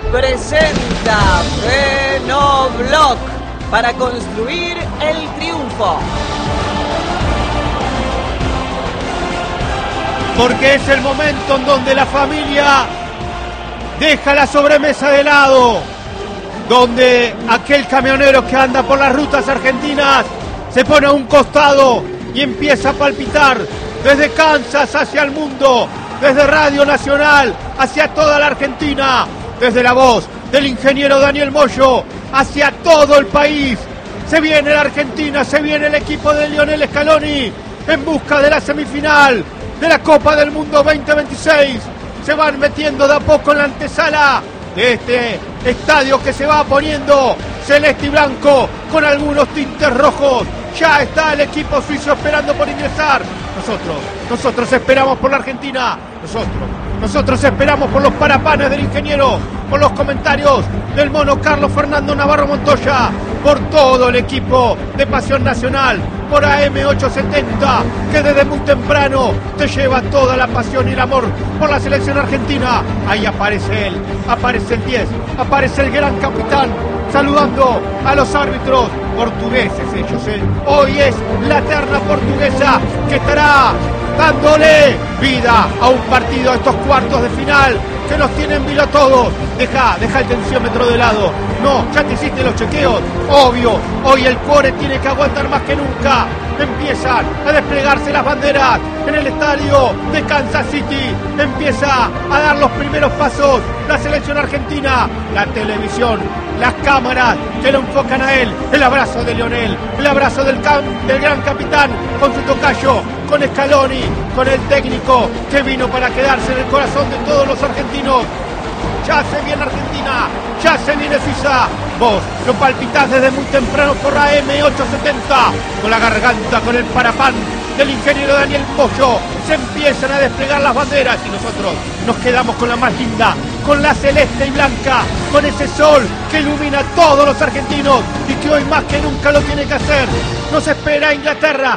presenta Fenobloc para construir el triunfo. Porque es el momento en donde la familia deja la sobremesa de lado, donde aquel camionero que anda por las rutas argentinas se pone a un costado y empieza a palpitar desde Kansas hacia el mundo, desde Radio Nacional hacia toda la Argentina, desde la voz del ingeniero Daniel Moyo hacia todo el país. Se viene la Argentina, se viene el equipo de Lionel Scaloni en busca de la semifinal de la Copa del Mundo 2026. Se van metiendo de a poco en la antesala de este estadio que se va poniendo celeste y blanco con algunos tintes rojos. Ya está el equipo suizo esperando por ingresar. Nosotros esperamos por la Argentina. Nosotros esperamos por los parapanes del ingeniero, por los comentarios del mono Carlos Fernando Navarro Montoya, por todo el equipo de Pasión Nacional, por AM870, que desde muy temprano te lleva toda la pasión y el amor por la selección argentina. Ahí aparece él, aparece el 10, aparece el gran capitán, saludando a los árbitros portugueses ellos. Hoy es la terna portuguesa que estará dándole vida a un partido, a estos cuartos de final que nos tienen vilo a todos. Deja el tensiómetro de lado. No, ya te hiciste los chequeos. Obvio, hoy el cuore tiene que aguantar más que nunca. Empiezan a desplegarse las banderas en el estadio de Kansas City. Empieza a dar los primeros pasos la selección argentina. La televisión, las cámaras que lo enfocan a él. El abrazo de Lionel, el abrazo del gran capitán con su tocayo, con Scaloni, con el técnico que vino para quedarse en el corazón de todos los argentinos. Ya se viene Argentina, ya se viene Suiza. Vos lo palpitás desde muy temprano por AM870, con la garganta, con el parapán del ingeniero Daniel Moyo. Se empiezan a desplegar las banderas y nosotros nos quedamos con la más linda, con la celeste y blanca, con ese sol que ilumina a todos los argentinos y que hoy más que nunca lo tiene que hacer. Nos espera Inglaterra,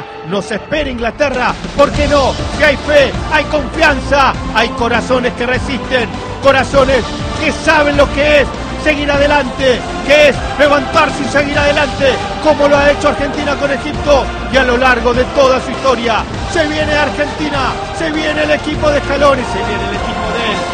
¿por qué no? Si hay fe, hay confianza, hay corazones que resisten, corazones que saben lo que es seguir adelante, que es levantarse y seguir adelante, como lo ha hecho Argentina con Egipto y a lo largo de toda su historia. Se viene Argentina, se viene el equipo de Scaloni, se viene el equipo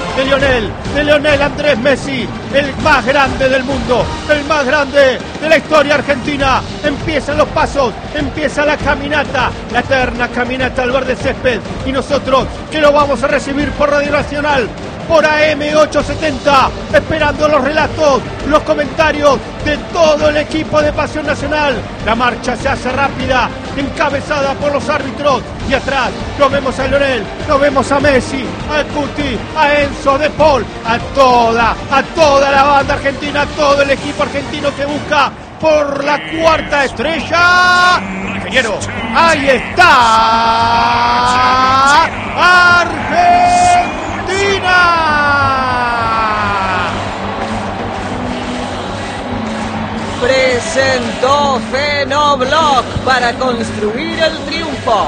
de Lionel Andrés Messi, el más grande del mundo, el más grande de la historia argentina. Empiezan los pasos, empieza la caminata, la eterna caminata al verde césped, y nosotros que lo vamos a recibir por Radio Nacional, por AM870, esperando los relatos, los comentarios de todo el equipo de Pasión Nacional. La marcha se hace rápida, encabezada por los árbitros, y atrás lo vemos a Lionel, lo vemos a Messi, a Cuti, a Enzo, De Paul, a toda la banda argentina, a todo el equipo argentino que busca por la cuarta estrella. Ingeniero, ahí está Argentina. Presentó Fenobloc para construir el triunfo.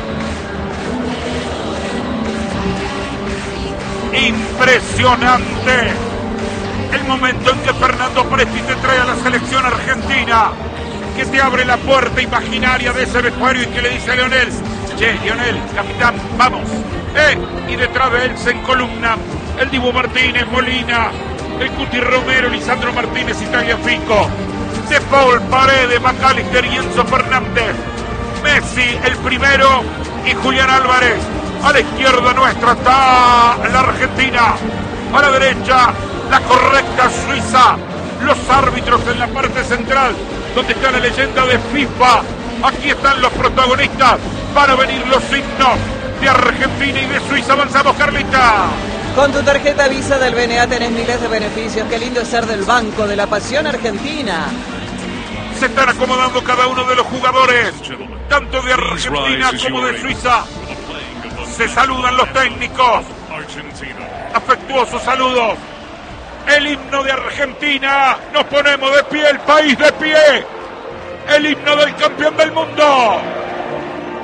Impresionante el momento en que Fernando Presti te trae a la selección argentina, que te abre la puerta imaginaria de ese vestuario y que le dice a Lionel: che, Lionel, capitán, vamos. Y detrás de él se encolumna el Dibu Martínez, Molina, el Cuti Romero, Lisandro Martínez y Tagliafico, De Paul, Paredes, McAllister y Enzo Fernández, Messi el primero y Julián Álvarez. A la izquierda nuestra está la Argentina, a la derecha la correcta Suiza, los árbitros en la parte central, donde está la leyenda de FIFA. Aquí están los protagonistas, van a venir los himnos de Argentina y de Suiza. Avanzamos, Carlita. Con tu tarjeta Visa del BNA tenés miles de beneficios. Qué lindo es ser del Banco de la Pasión Argentina. Se están acomodando cada uno de los jugadores, tanto de Argentina como de Suiza. Se saludan los técnicos. Afectuosos saludos. El himno de Argentina. Nos ponemos de pie, el país de pie. El himno del campeón del mundo.